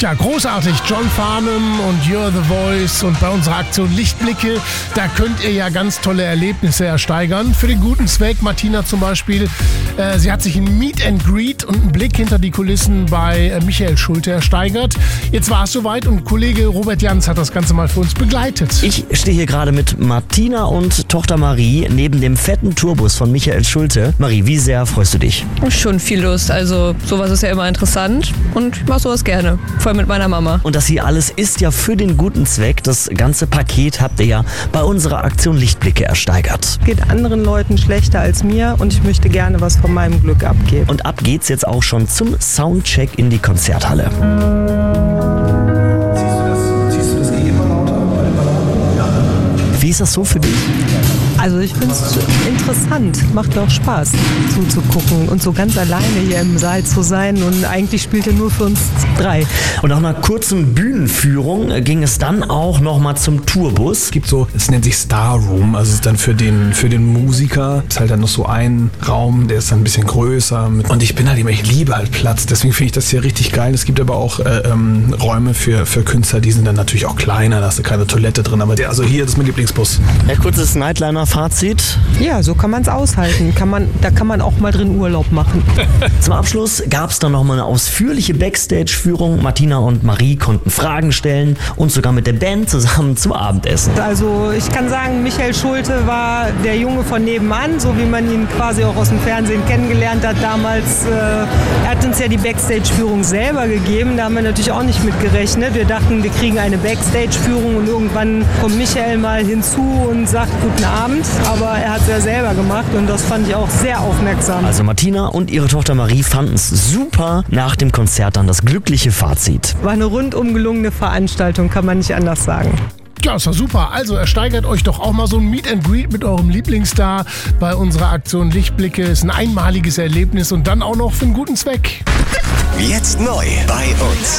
Ja, großartig. John Farnham und You're the Voice. Und bei unserer Aktion Lichtblicke, da könnt ihr ja ganz tolle Erlebnisse ersteigern. Für den guten Zweck, Martina zum Beispiel, sie hat sich ein Meet and Greet und einen Blick hinter die Kulissen bei Michael Schulte ersteigert. Jetzt war es soweit und Kollege Robert Jans hat das Ganze mal für uns begleitet. Ich stehe hier gerade mit Martina und Tochter Marie neben dem fetten Tourbus von Michael Schulte. Marie, wie sehr freust du dich? Schon viel Lust. Also sowas ist ja immer interessant und ich mache sowas gerne. Vor allem mit meiner Mama. Und das hier alles ist ja für den guten Zweck. Das ganze Paket habt ihr ja bei unserer Aktion Lichtblicke ersteigert. Geht anderen Leuten schlechter als mir und ich möchte gerne was von meinem Glück abgeben. Und ab geht's jetzt auch schon zum Soundcheck in die Konzerthalle. Ziehst du das immer lauter? Wie ist das so für dich? Also ich finde es interessant, macht mir auch Spaß zuzugucken und so ganz alleine hier im Saal zu sein und eigentlich spielt er nur für uns 3. Und nach einer kurzen Bühnenführung ging es dann auch nochmal zum Tourbus. Es gibt so, es nennt sich Star Room, also es ist dann für den Musiker, ist halt dann noch so ein Raum, der ist dann ein bisschen größer und ich bin halt immer, ich liebe halt Platz, deswegen finde ich das hier richtig geil. Es gibt aber auch Räume für Künstler, die sind dann natürlich auch kleiner, da hast du keine Toilette drin, aber also hier, das ist mein Lieblingsbus. Ja, kurzes Nightliner-Fazit. Ja, so kann man es aushalten. Da kann man auch mal drin Urlaub machen. Zum Abschluss gab es dann nochmal eine ausführliche Backstage-Führung. Martina und Marie konnten Fragen stellen und sogar mit der Band zusammen zum Abendessen. Also ich kann sagen, Michael Schulte war der Junge von nebenan, so wie man ihn quasi auch aus dem Fernsehen kennengelernt hat damals. Er hat uns ja die Backstage-Führung selber gegeben, da haben wir natürlich auch nicht mit gerechnet. Wir dachten, wir kriegen eine Backstage-Führung und irgendwann kommt Michael mal hinzu und sagt guten Abend, aber er hat es ja selber gemacht und das fand ich auch sehr aufmerksam. Also Martina und ihre Tochter Marie fanden es super. Nach dem Konzert dann das glückliche Fazit. War eine rundum gelungene Veranstaltung, kann man nicht anders sagen. Ja, ist doch super. Also ersteigert euch doch auch mal so ein Meet and Greet mit eurem Lieblingsstar bei unserer Aktion Lichtblicke. Ist ein einmaliges Erlebnis und dann auch noch für einen guten Zweck. Jetzt neu bei uns.